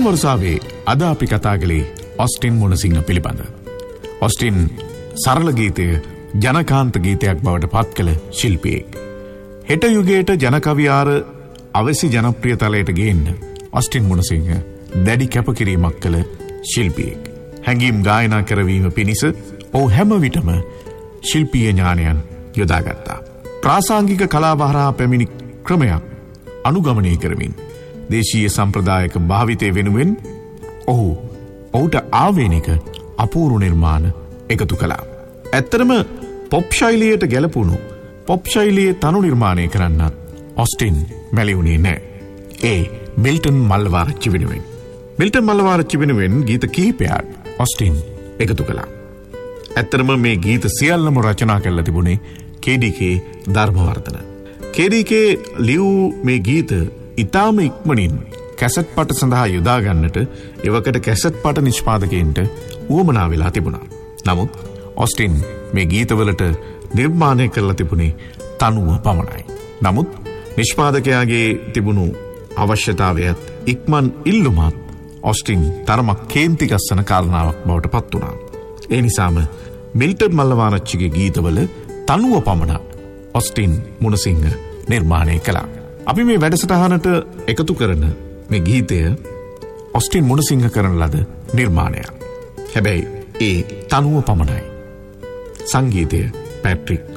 දහම් වර්ෂාවේ අද අපි කතා කළේ ඔස්ටින් මුණසිංහ පිළිබඳ. ඔස්ටින් සරල ගීතය ජනකාන්ත ගීතයක් බවට පත් කළ ශිල්පියෙක්. හෙට යුගයට ජනකවියාර අවසි ජනප්‍රියතලයට ගේන්න ඔස්ටින් මුණසිංහ දැඩි කැපකිරීමක් කළ ශිල්පියෙක්. හැඟීම් ගායනා කරවීම පිණිස ඔහු හැම විටම ශිල්පීය ඥානයන් යොදාගත්තා. ප්‍රාසංගික කලාව හරහා පැමිණි ක්‍රමයක් අනුගමනය කරමින් දේශීය සම්ප්‍රදායක භාවිතය වෙනුවෙන් ඔහුට ආවේනික අපූර්ව නිර්මාණ එකතු කළා. ඇත්තටම පොප් ශෛලියට ගැලපුණු පොප් ශෛලියේ තනු නිර්මාණය කරන්නත් ඔස්ටින් මැලි වුණේ නැහැ. ඒ මිල්ටන් මල්ලවාරච්චි වෙනුවෙන්. මිල්ටන් මල්ලවාරච්චි වෙනුවෙන් ගීත කිහිපයක් ඔස්ටින් එකතු කළා. ඇත්තටම මේ ගීත සියල්ලම රචනා කරලා තිබුණේ කේ.ඩී.කේ ධර්මවර්ධන. කේ.ඩී.කේ ලියූ මේ ගීත ඉතාම ඉක්මනින් කැසට් පට සඳහා යොදා ගන්නට එවකට කැසට් පට නිෂ්පාදකයන්ට උවමනා වෙලා තිබුණා. නමුත් ඔස්ටින් මේ ගීතවලට නිර්මාණය කරලා තිබුණේ තනුව පමණයි. නමුත් නිෂ්පාදකයාගේ තිබුණු අවශ්‍යතාවයත් ඉක්මන් ඉල්ලුමත් ඔස්ටින් තරමක් කේන්ති ගස්සන කාරණාවක් බවට පත් වුණා. ඒ නිසාම මිල්ටන් මල්ලවාරච්චිගේ ගීතවල තනුව පමණක් ඔස්ටින් මුණසිංහ නිර්මාණය කළා. අපි මේ වැඩසටහනට එකතු කරන මේ ගීතය ඔස්ටින් මුණසිංහ කරන ලද නිර්මාණයක්. හැබැයි ඒ තනුව පමණයි. සංගීතය පැට්‍රික්